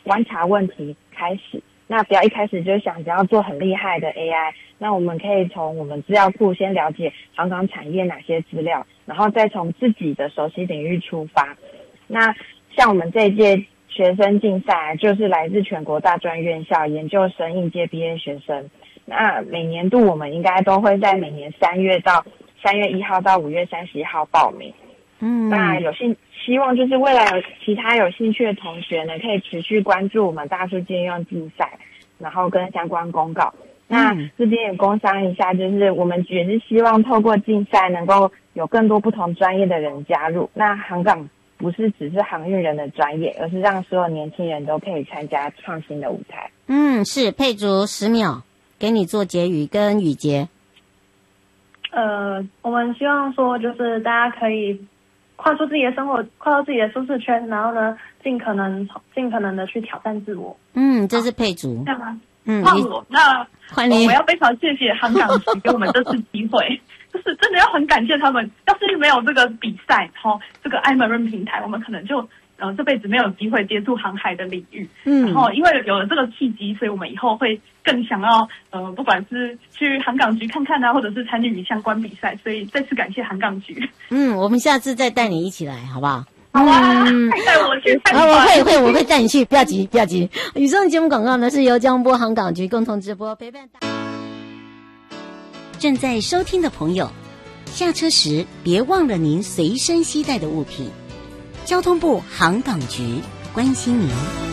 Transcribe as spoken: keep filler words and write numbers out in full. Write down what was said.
观察问题开始。那不要一开始就想着要做很厉害的 A I， 那我们可以从我们资料库先了解航港产业哪些资料，然后再从自己的熟悉领域出发。那像我们这一届学生竞赛就是来自全国大专院校研究生应届毕业学生，那每年度我们应该都会在每年三月到三月一号到五月三十一号报名。嗯，那有兴希望就是未来有其他有兴趣的同学呢，可以持续关注我们大数据应用竞赛，然后跟相关公告。那这边也工商一下，就是我们也是希望透过竞赛能够有更多不同专业的人加入。那航港不是只是航运人的专业，而是让所有年轻人都可以参加创新的舞台。 嗯，是佩竹十秒给你做结语跟语结。 呃，我们希望说就是大家可以跨出自己的生活，跨到自己的舒适圈，然后呢，尽可能尽可能的去挑战自我。 嗯，这是佩竹。 这样吗？ 嗯， 换我。那换你。 我要非常谢谢航港局给我们这次机会，就是真的要很感谢他们。要是没有这个比赛，然后这个iMarin平台，我们可能就呃这辈子没有机会接触航海的领域。嗯。然后因为有了这个契机，所以我们以后会更想要呃，不管是去航港局看看啊，或者是参与相关比赛。所以再次感谢航港局。 嗯，我们下次再带你一起来，好不好？ 好啊，嗯、带我去参观。我会会我会带你去，不要急不要急。以上节目广告呢是由交通部航港局共同直播，陪伴大家。正在收听的朋友，下车时别忘了您随身携带的物品。交通部航港局关心您。